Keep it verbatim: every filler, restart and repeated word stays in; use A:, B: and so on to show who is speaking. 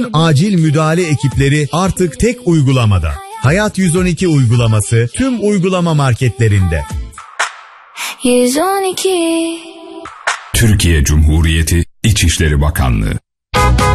A: Uzman acil müdahale ekipleri artık tek uygulamada. Hayat yüz on iki uygulaması tüm uygulama marketlerinde.
B: yüz on iki
C: Türkiye Cumhuriyeti İçişleri Bakanlığı.